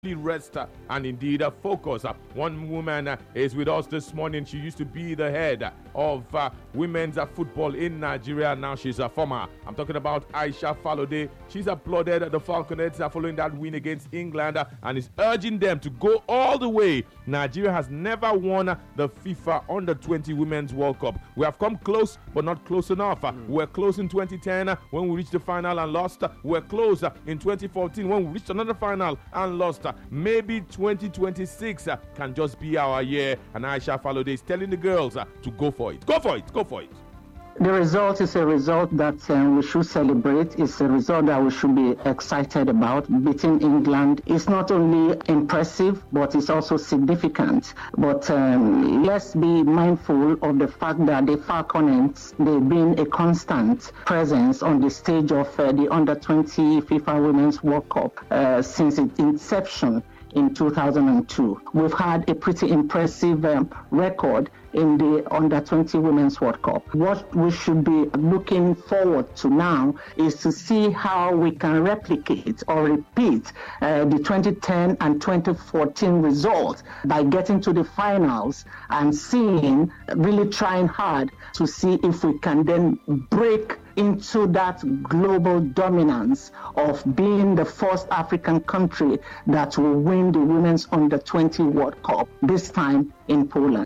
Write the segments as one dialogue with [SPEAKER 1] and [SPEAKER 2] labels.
[SPEAKER 1] rest and indeed focus. One woman is with us this morning. She used to be the head of women's football in Nigeria. Now she's a former. I'm talking about Aisha Falode. She's applauded the Falconets following that win against England and is urging them to go all the way. Nigeria has never won the FIFA Under-20 Women's World Cup. We have come close, but not close enough. We were close in 2010 when we reached the final and lost. We were close in 2014 when we reached another final and lost. Maybe 2026 can just be our year. And Aisha Falode is telling the girls to go for it. Go for it. Go for it.
[SPEAKER 2] The result is a result that we should celebrate. It's a result that we should be excited about. Beating England is not only impressive, but it's also significant. But let's be mindful of the fact that the Falconets, they've been a constant presence on the stage of the Under-20 FIFA Women's World Cup since its inception in 2002. We've had a pretty impressive record in the Under-20 Women's World Cup. What we should be looking forward to now is to see how we can replicate or repeat the 2010 and 2014 results by getting to the finals and really trying hard to see if we can then break into that global dominance of being the first African country that will win the Women's Under-20 World Cup, this time in Poland.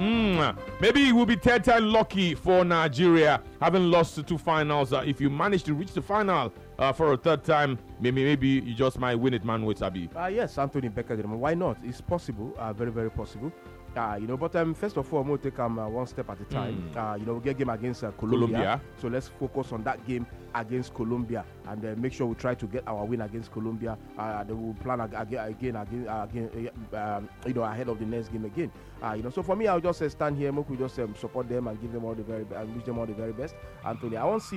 [SPEAKER 1] Maybe it will be third time lucky for Nigeria, having lost the two finals. If you manage to reach the final for a third time, maybe you just might win it, man. With Abi.
[SPEAKER 3] Yes, Anthony Becker. Why not? It's possible. Very, very possible. But first of all, we'll take one step at a time. We get a game against Colombia. So let's focus on that game against Colombia and make sure we try to get our win against Colombia. Then we'll plan again, ahead of the next game again. So for me, I'll just stand here, we just support them and give them all the very best, and wish them all the very best. Anthony, I want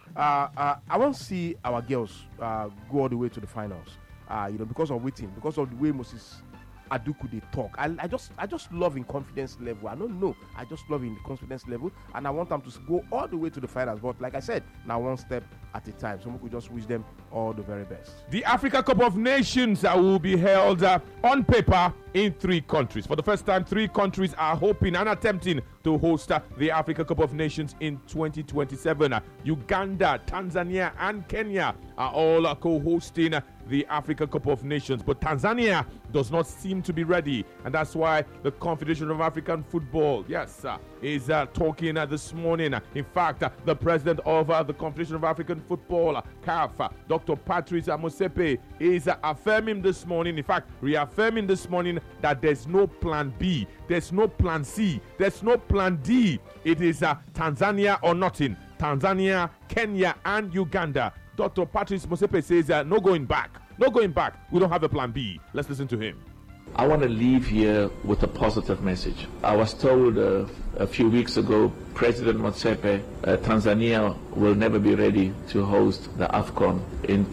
[SPEAKER 3] to see our girls go all the way to the finals. Because of waiting, because of the way Moses Aduku they talk. I just love in confidence level. I don't know. I just love in the confidence level, and I want them to go all the way to the finals. But like I said, now one step at a time. So we could just wish them all the very best.
[SPEAKER 1] The Africa Cup of Nations will be held on paper in 3 countries. For the first time, 3 countries are hoping and attempting to host the Africa Cup of Nations in 2027. Uganda, Tanzania, and Kenya are all co-hosting the Africa Cup of Nations. But Tanzania does not seem to be ready. And that's why the Confederation of African Football, is talking this morning. In fact, the president of the Confederation of African Football, CAF, Dr. Patrice Motsepe, is affirming this morning, in fact, reaffirming this morning that there's no plan B, there's no plan C, there's no plan D. It is Tanzania or nothing. Tanzania, Kenya, and Uganda. Dr. Patrice Motsepe says no going back. No going back. We don't have a plan B. Let's listen to him.
[SPEAKER 4] I want to leave here with a positive message. I was told a few weeks ago, President Motsepe, Tanzania will never be ready to host the AFCON in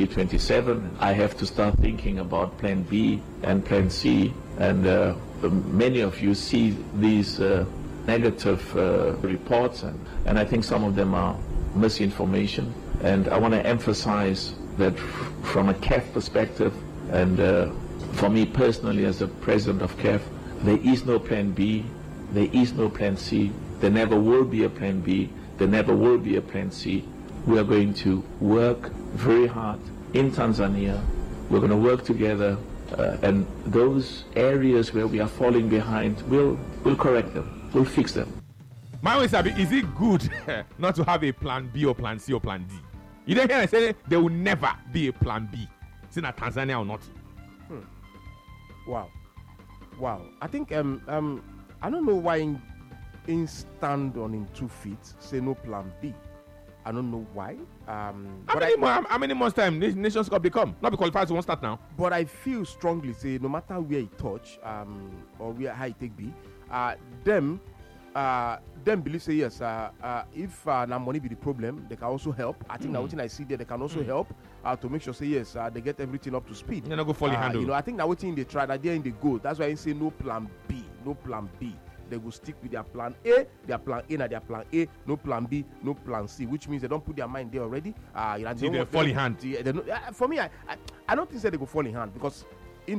[SPEAKER 4] 2027. I have to start thinking about plan B and plan C. And many of you see these negative reports, and I think some of them are misinformation. And I want to emphasize that from a CAF perspective, and for me personally as the president of CAF, there is no plan B, there is no plan C, there never will be a plan B, there never will be a plan C. We are going to work very hard in Tanzania. We're going to work together, and those areas where we are falling behind, we'll correct them, we'll fix them.
[SPEAKER 1] My way, Sabi, is it good not to have a plan B or plan C or plan D? You don't hear I say there will never be a plan B. It's in Tanzania or not.
[SPEAKER 3] Wow. I think I don't know why in stand on in 2 feet say no plan B. I don't know why.
[SPEAKER 1] How many months time this Nations Cup become? Not be qualified, so won't start now.
[SPEAKER 3] But I feel strongly say no matter where you touch or where how you take B, them believe say yes. If now money be the problem, they can also help. I think now what I see there, they can also help to make sure say yes, they get everything up to speed.
[SPEAKER 1] You're not go fully handle.
[SPEAKER 3] I think now what they try that they're in the goal. That's why I say no plan B. They will stick with their plan A, their plan A, and their plan A, no plan B, no plan C, which means they don't put their mind there already.
[SPEAKER 1] They fall in hand.
[SPEAKER 3] For me, I don't think that they go fall in hand because